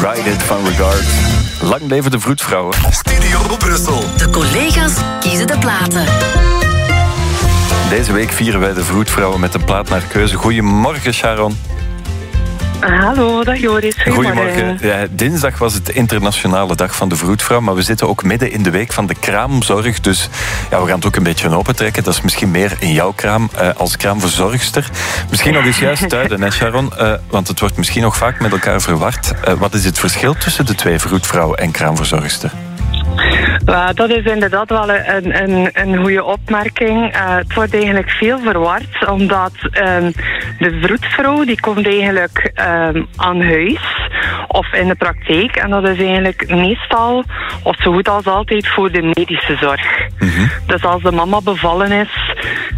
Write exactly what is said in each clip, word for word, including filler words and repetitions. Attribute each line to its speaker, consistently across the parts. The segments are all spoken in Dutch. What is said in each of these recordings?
Speaker 1: Ride It van Regard. Lang leven de vroedvrouwen.
Speaker 2: Studio Brussel.
Speaker 3: De collega's kiezen de platen.
Speaker 1: Deze week vieren wij de vroedvrouwen met een plaat naar keuze. Goedemorgen, Sharon.
Speaker 4: Hallo, dag Joris.
Speaker 1: Goedemorgen. Ja, dinsdag was het internationale dag van de vroedvrouw, maar we zitten ook midden in de week van de kraamzorg. Dus ja, we gaan het ook een beetje opentrekken. Dat is misschien meer in jouw kraam uh, als kraamverzorgster. Misschien al eens juist duiden, hè Sharon? Uh, want het wordt misschien nog vaak met elkaar verward. Uh, wat is het verschil tussen de twee vroedvrouw en kraamverzorgster?
Speaker 4: Uh, dat is inderdaad wel een, een, een goede opmerking. Uh, het wordt eigenlijk veel verward, omdat um, de vroedvrouw die komt eigenlijk um, aan huis of in de praktijk. En dat is eigenlijk meestal, of zo goed als altijd, voor de medische zorg. Mm-hmm. Dus als de mama bevallen is,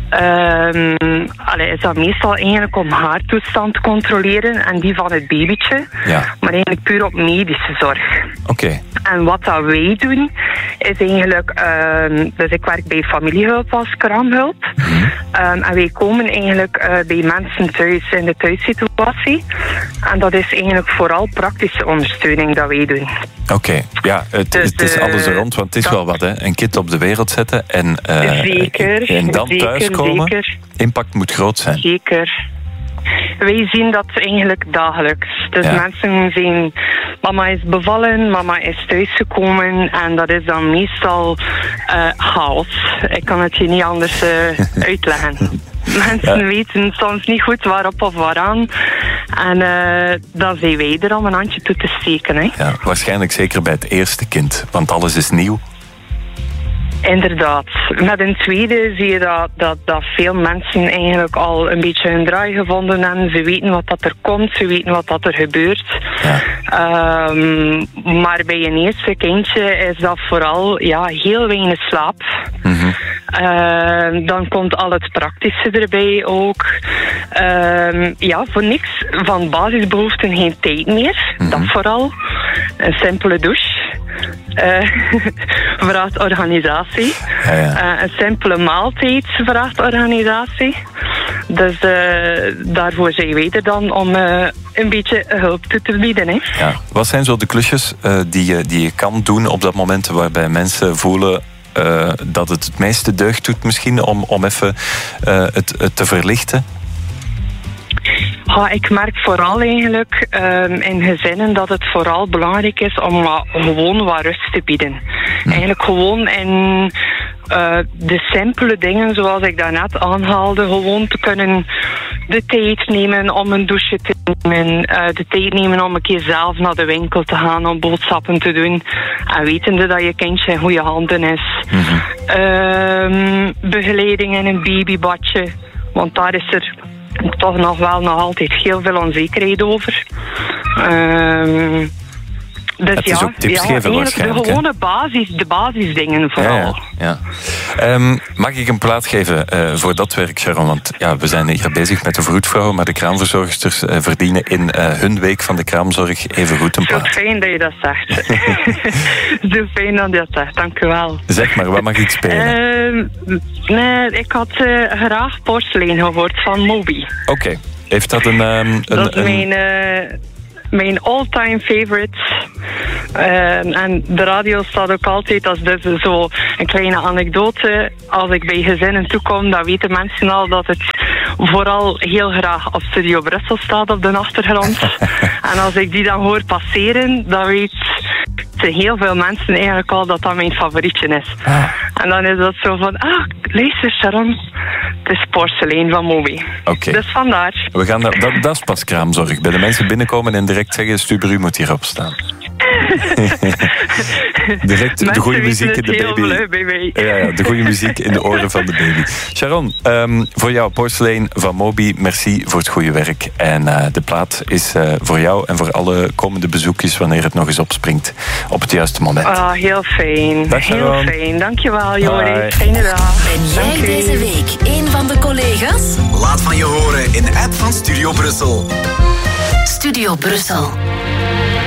Speaker 4: um, allee, is dat meestal eigenlijk om haar toestand te controleren en die van het babytje. Ja. Maar eigenlijk puur op medische zorg.
Speaker 1: Oké. Okay.
Speaker 4: En wat dat wij doen, is eigenlijk... Um, dus ik werk bij familiehulp als kraamhulp. Mm-hmm. Um, en wij komen eigenlijk uh, bij mensen thuis in de thuissituatie. En dat is eigenlijk vooral praktische ondersteuning dat wij doen.
Speaker 1: Oké, okay. Ja, het, dus, het is alles er rond, want het is dat... wel wat, hè. Een kind op de wereld zetten en, uh,
Speaker 4: zeker,
Speaker 1: en dan
Speaker 4: zeker,
Speaker 1: thuiskomen.
Speaker 4: Zeker.
Speaker 1: Impact moet groot zijn.
Speaker 4: Zeker. Wij zien dat eigenlijk dagelijks. Dus ja. Mensen zien, mama is bevallen, mama is thuisgekomen en dat is dan meestal uh, chaos. Ik kan het je niet anders uh, uitleggen. Mensen ja. weten soms niet goed waarop of waaraan. En uh, dan zijn wij er om een handje toe te steken. Hè.
Speaker 1: Ja, waarschijnlijk zeker bij het eerste kind, want alles is nieuw.
Speaker 4: Inderdaad. Met een tweede zie je dat, dat, dat veel mensen eigenlijk al een beetje hun draai gevonden hebben. Ze weten wat dat er komt, ze weten wat dat er gebeurt. Ja. Um, maar bij een eerste kindje is dat vooral ja, heel weinig slaap. Mm-hmm. Uh, dan komt al het praktische erbij ook. Uh, ja, voor niks van basisbehoeften geen tijd meer. Mm-hmm. Dat vooral. Een simpele douche. Uh, vraagt organisatie. Ja, ja. Uh, een simpele maaltijd vraagt organisatie. Dus uh, daarvoor zijn wij er dan om uh, een beetje hulp toe te bieden. Hè.
Speaker 1: Ja. Wat zijn zo de klusjes uh, die, die je kan doen op dat moment waarbij mensen voelen uh, dat het het meeste deugd doet misschien om, om even uh, het, het te verlichten?
Speaker 4: Ja, ik merk vooral eigenlijk um, in gezinnen dat het vooral belangrijk is om wat, gewoon wat rust te bieden. Hm. Eigenlijk gewoon in uh, de simpele dingen zoals ik daarnet aanhaalde, gewoon te kunnen de tijd nemen om een douche te nemen, uh, de tijd nemen om een keer zelf naar de winkel te gaan om boodschappen te doen en wetende dat je kindje in goede handen is. Mm-hmm. Um, begeleiding in een babybadje, want daar is er toch nog wel nog altijd heel veel onzekerheid over. Um, dus
Speaker 1: het
Speaker 4: ja,
Speaker 1: is ook tips
Speaker 4: ja,
Speaker 1: geven waarschijnlijk.
Speaker 4: De gewone basis, de basisdingen vooral.
Speaker 1: Ja, ja. Um, mag ik een plaat geven uh, voor dat werk, Sharon? Want ja, we zijn hier bezig met de vroedvrouwen, maar de kraamverzorgsters uh, verdienen in uh, hun week van de kraamzorg even goed een plaat.
Speaker 4: Zo fijn dat je dat zegt. Zo fijn dat je dat zegt, dank u wel.
Speaker 1: Zeg maar, wat mag ik spelen?
Speaker 4: Uh, nee, ik had uh, graag Porselein gehoord van Moby.
Speaker 1: Oké. Okay. Heeft dat een... Um, een
Speaker 4: dat is
Speaker 1: een...
Speaker 4: mijn... Uh, Mijn all-time favorite. Uh, en de radio staat ook altijd als dus zo een kleine anekdote. Als ik bij gezinnen toekom, dan weten mensen al dat het vooral heel graag op Studio Brussel staat op de achtergrond. En als ik die dan hoor passeren, dan weet heel veel mensen eigenlijk al dat dat mijn favorietje is. Ah. En dan is dat zo van, ah, luister Sharon, het is Porselein van Moby.
Speaker 1: Oké. Okay.
Speaker 4: Dus vandaar.
Speaker 1: We gaan dat, dat, dat is pas kraamzorg. Bij de mensen binnenkomen en direct zeggen, Stubru moet hierop staan. Direct de goede muziek in de baby. Ja, ja, de goede muziek in de oren van de baby. Sharon, um, voor jou Porselein van Moby, merci voor het goede werk. En uh, de plaat is uh, voor jou en voor alle komende bezoekjes wanneer het nog eens opspringt op het juiste moment.
Speaker 4: Ah, heel fijn.
Speaker 1: Dag,
Speaker 4: heel fijn. Dankjewel, Joris. Fijne dag.
Speaker 3: Ben jij Dank deze week een van de collega's?
Speaker 2: Laat van je horen in de app van Studio Brussel.
Speaker 3: Studio Brussel.